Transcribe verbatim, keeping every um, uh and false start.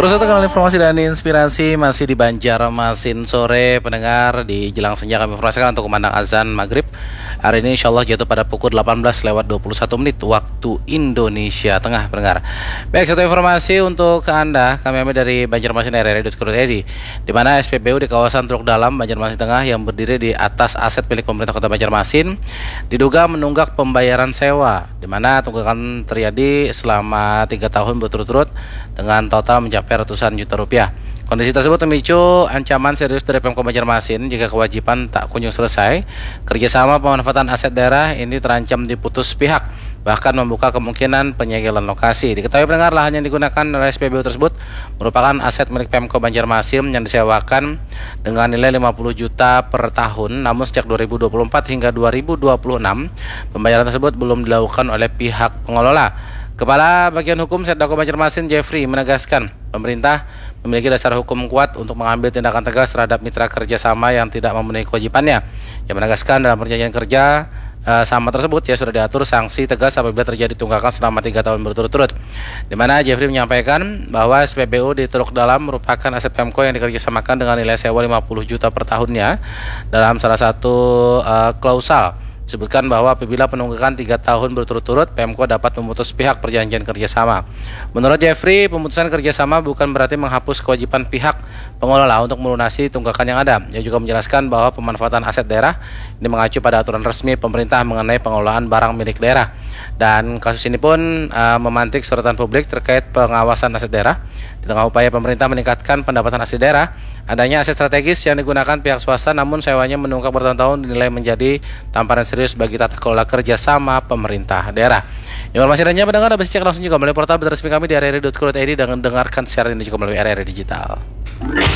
Terus dengan informasi dan inspirasi masih di Banjarmasin sore pendengar, di jelang senja kami informasikan untuk kumandang azan maghrib hari ini insya Allah jatuh pada pukul delapan belas lewat dua puluh satu menit waktu Indonesia Tengah pendengar. Baik, satu informasi untuk Anda kami ambil dari Banjarmasin R R I titik co titik I D, di mana S P B U di kawasan Truk Dalam Banjarmasin Tengah yang berdiri di atas aset milik pemerintah Kota Banjarmasin diduga menunggak pembayaran sewa, di mana tunggakan terjadi selama tiga tahun berturut-turut dengan total mencapai ratusan juta rupiah. Kondisi tersebut memicu ancaman serius dari Pemkot Banjarmasin jika kewajiban tak kunjung selesai. Kerjasama pemanfaatan aset daerah ini terancam diputus pihak, bahkan membuka kemungkinan penyegelan lokasi. Diketahui pendengar, lahan yang digunakan oleh S P B U tersebut merupakan aset milik Pemkot Banjarmasin yang disewakan dengan nilai lima puluh juta per tahun. Namun sejak dua ribu dua puluh empat hingga dua ribu dua puluh enam pembayaran tersebut belum dilakukan oleh pihak pengelola. Kepala Bagian Hukum Setdako Banjarmasin Jeffrey menegaskan pemerintah memiliki dasar hukum kuat untuk mengambil tindakan tegas terhadap mitra kerjasama yang tidak memenuhi kewajibannya. Yang menegaskan dalam perjanjian kerja uh, sama tersebut ya sudah diatur sanksi tegas apabila terjadi tunggakan selama tiga tahun berturut-turut. Di mana Jeffrey menyampaikan bahwa S P B U di Truk Dalam merupakan aset Pemko yang dikerjasamakan dengan nilai sewa lima puluh juta per tahunnya. Dalam salah satu uh, klausal disebutkan bahwa apabila penunggakan tiga tahun berturut-turut, Pemko dapat memutus pihak perjanjian kerjasama. Menurut Jeffrey, pemutusan kerjasama bukan berarti menghapus kewajiban pihak pengelola untuk melunasi tunggakan yang ada. Ia juga menjelaskan bahwa pemanfaatan aset daerah ini mengacu pada aturan resmi pemerintah mengenai pengelolaan barang milik daerah. Dan kasus ini pun uh, memantik sorotan publik terkait pengawasan aset daerah. Di tengah upaya pemerintah meningkatkan pendapatan aset daerah, adanya aset strategis yang digunakan pihak swasta namun sewanya menunggak bertahun-tahun dinilai menjadi tamparan serius bagi tata kelola kerjasama pemerintah daerah. Informasi lainnya pendengar dapat dicek langsung juga melalui portal resmi kami di r r i titik co titik I D dan dengarkan siaran ini juga melalui R R I Digital.